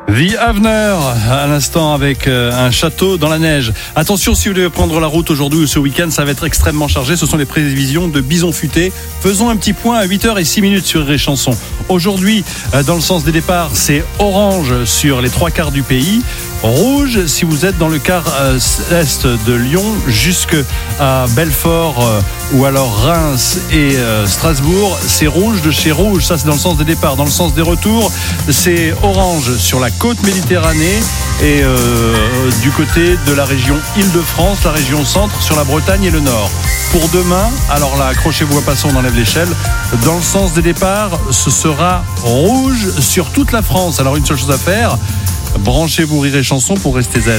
The Avener, à l'instant avec un château dans la neige. Attention, si vous devez prendre la route aujourd'hui ou ce week-end, ça va être extrêmement chargé. Ce sont les prévisions de Bison Futé. Faisons un petit point à 8h06 sur Rire et Chanson. Aujourd'hui, dans le sens des départs, c'est orange sur les 3/4 du pays. Rouge si vous êtes dans le quart est de Lyon jusqu'à Belfort ou alors Reims et Strasbourg. C'est rouge de chez rouge. Ça, c'est dans le sens des départs. Dans le sens des retours, c'est orange sur la côte Méditerranée et du côté de la région Île-de-France, la région centre, sur la Bretagne et le nord. Pour demain, alors là, accrochez-vous à passons, on enlève l'échelle. Dans le sens des départs, ce sera rouge sur toute la France. Alors une seule chose à faire, branchez-vous Rire et Chanson pour rester zen.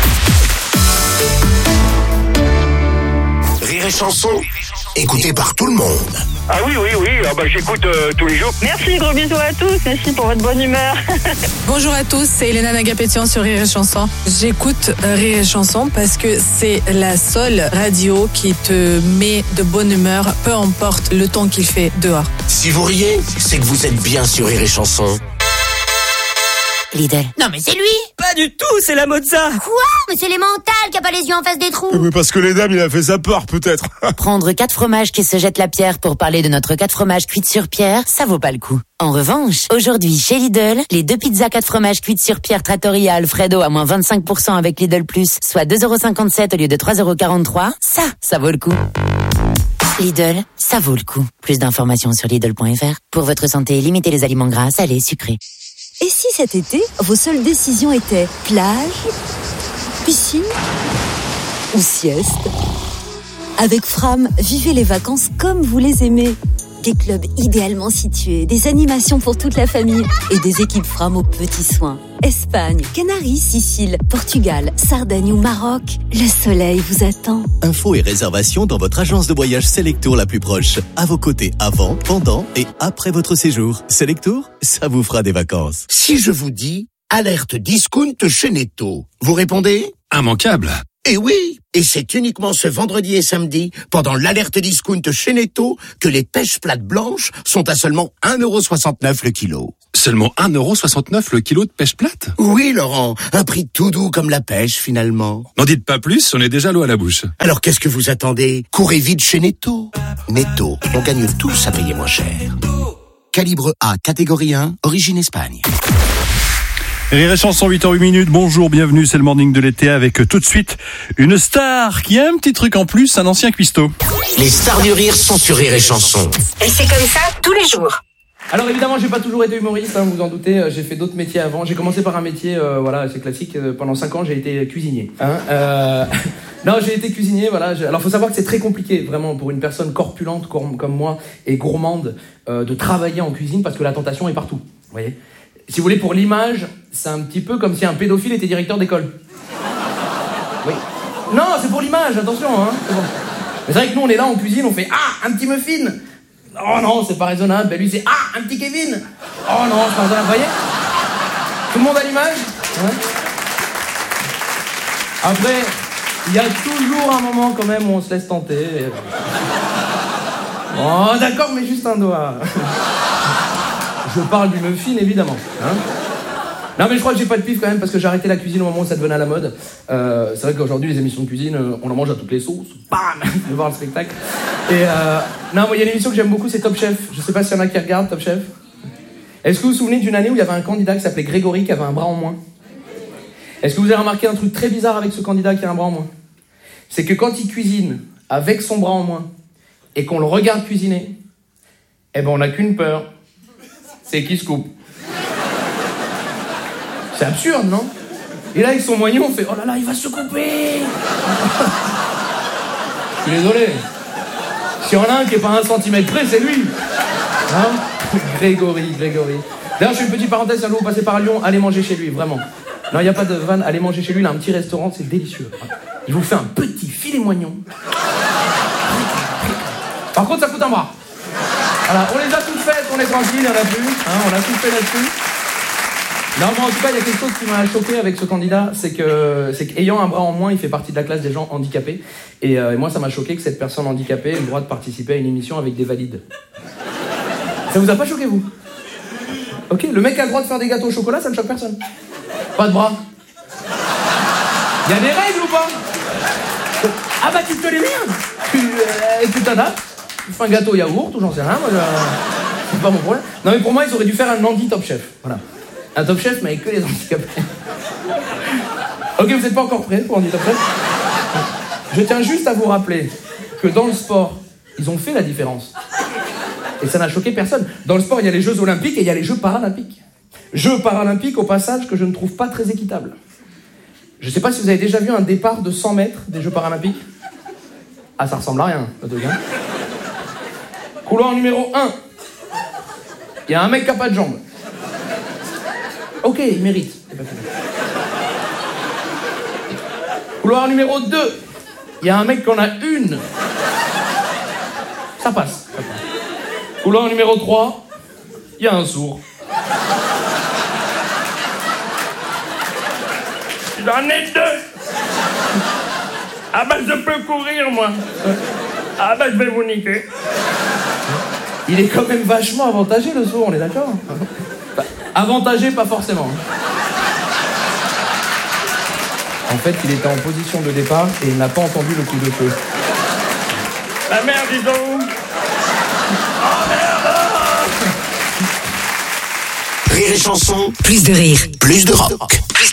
Rire et Chanson, écouté par tout le monde. Ah oui, j'écoute tous les jours. Merci, gros bisous à tous, merci pour votre bonne humeur. Bonjour à tous, c'est Elena Nagapétian sur Rire et Chanson. J'écoute Rire et Chanson parce que c'est la seule radio qui te met de bonne humeur, peu importe le temps qu'il fait dehors. Si vous riez, c'est que vous êtes bien sur Rire et Chanson. Lidl. Non mais c'est lui. Pas du tout, c'est la Mozza. Quoi? Mais c'est les mentales qui a pas les yeux en face des trous. Mais parce que les dames, il a fait sa peur peut-être. Prendre 4 fromages qui se jettent la pierre pour parler de notre 4 fromages cuites sur pierre, ça vaut pas le coup. En revanche, aujourd'hui chez Lidl, les 2 pizzas 4 fromages cuites sur pierre Trattoria Alfredo à moins 25% avec Lidl Plus, soit 2,57€ au lieu de 3,43€, ça vaut le coup. Lidl, ça vaut le coup. Plus d'informations sur Lidl.fr. Pour votre santé, limitez les aliments gras, salés, sucrés. Et si cet été, vos seules décisions étaient plage, piscine ou sieste? Avec Fram, vivez les vacances comme vous les aimez. Des clubs idéalement situés, des animations pour toute la famille et des équipes Fram aux petits soins. Espagne, Canaries, Sicile, Portugal, Sardaigne ou Maroc, le soleil vous attend. Infos et réservations dans votre agence de voyage Selectour la plus proche. À vos côtés avant, pendant et après votre séjour. Selectour, ça vous fera des vacances. Si je vous dis alerte discount chez Netto, vous répondez? Immanquable. Eh oui, et c'est uniquement ce vendredi et samedi, pendant l'alerte discount chez Netto, que les pêches plates blanches sont à seulement 1,69€ le kilo. Seulement 1,69€ le kilo de pêche plate? Oui, Laurent, un prix tout doux comme la pêche, finalement. N'en dites pas plus, on est déjà l'eau à la bouche. Alors qu'est-ce que vous attendez? Courez vite chez Netto. Netto, on gagne tous à payer moins cher. Calibre A, catégorie 1, origine Espagne. Rire et Chanson, 8h08. Bonjour, bienvenue, c'est le morning de l'été avec tout de suite une star qui a un petit truc en plus, un ancien cuistot. Les stars du rire sont sur Rire et Chanson. Et c'est comme ça tous les jours. Alors évidemment, j'ai pas toujours été humoriste, vous en doutez, j'ai fait d'autres métiers avant. J'ai commencé par un métier, c'est classique, pendant 5 ans j'ai été cuisinier. Non, j'ai été cuisinier, voilà. Alors faut savoir que c'est très compliqué, vraiment, pour une personne corpulente comme moi et gourmande, de travailler en cuisine parce que la tentation est partout, vous voyez. Si vous voulez, pour l'image, c'est un petit peu comme si un pédophile était directeur d'école. Oui. Non, c'est pour l'image, attention, hein. C'est bon. Mais c'est vrai que nous, on est là en cuisine, on fait « Ah, un petit muffin !» Oh non, c'est pas raisonnable. Ben lui, c'est « Ah, un petit Kevin !» Oh non, c'est pas raisonnable. Vous voyez ? Tout le monde a l'image ? Ouais. Après, il y a toujours un moment quand même où on se laisse tenter. Oh, d'accord, mais juste un doigt. Je parle du muffin, évidemment. Hein. Non, mais je crois que j'ai pas de pif quand même, parce que j'ai arrêté la cuisine au moment où ça devenait à la mode. C'est vrai qu'aujourd'hui, les émissions de cuisine, on en mange à toutes les sauces. Bam, de voir le spectacle. Et non, il y a une émission que j'aime beaucoup, c'est Top Chef. Je sais pas s'il y en a qui regardent Top Chef. Est-ce que vous vous souvenez d'une année où il y avait un candidat qui s'appelait Grégory, qui avait un bras en moins? Est-ce que vous avez remarqué un truc très bizarre avec ce candidat qui a un bras en moins? C'est que quand il cuisine avec son bras en moins, et qu'on le regarde cuisiner, eh ben on n'a qu'une peur. C'est qu'il se coupe. C'est absurde, non? Et là, avec son moignon, on fait « Oh là là, il va se couper !» Je suis désolé. S'il y en a un qui est pas à 1 centimètre près, c'est lui. Hein? Grégory. D'ailleurs, je fais une petite parenthèse, si vous passez par Lyon, allez manger chez lui, vraiment. Non, il n'y a pas de vanne, allez manger chez lui, il a un petit restaurant, c'est délicieux. Il vous fait un petit filet moignon. Par contre, ça coûte un bras. Voilà, on les a toutes faites, on est tranquille, il n'y en a plus. Hein, on a tout fait là-dessus. Non, mais en tout cas, il y a quelque chose qui m'a choqué avec ce candidat, c'est qu'ayant un bras en moins, il fait partie de la classe des gens handicapés. Et moi, ça m'a choqué que cette personne handicapée ait le droit de participer à une émission avec des valides. Ça vous a pas choqué, vous? Ok, le mec a le droit de faire des gâteaux au chocolat, ça ne choque personne. Pas de bras. Il y a des règles ou pas? Ah bah tu te connais bien. Tu t'adaptes. Tu fais un gâteau au yaourt ou j'en sais rien. Moi, c'est pas mon problème. Non mais pour moi, ils auraient dû faire un Andy Top Chef. Voilà. Un Top Chef mais avec que les handicapés. Ok, vous n'êtes pas encore prêts pour Andy Top Chef? Je tiens juste à vous rappeler que dans le sport, ils ont fait la différence. Et ça n'a choqué personne. Dans le sport, il y a les Jeux Olympiques et il y a les Jeux Paralympiques. Jeux Paralympiques, au passage, que je ne trouve pas très équitable. Je ne sais pas si vous avez déjà vu un départ de 100 mètres des Jeux Paralympiques. Ah, ça ressemble à rien, le truc, hein. Couloir numéro 1. Il y a un mec qui n'a pas de jambes. Ok, il mérite. C'est pas fini. Couloir numéro 2. Il y a un mec qui en a une. Ça passe. Couloir numéro 3. Il y a un sourd. J'en ai 2. Ah bah je peux courir moi. Ah bah je vais vous niquer. Il est quand même vachement avantagé le sourd, on est d'accord? Avantagé, pas forcément. En fait, il était en position de départ et il n'a pas entendu le coup de feu. Ah merde, dis donc. Oh merde. Rire et chanson, Plus de rire. plus de rock.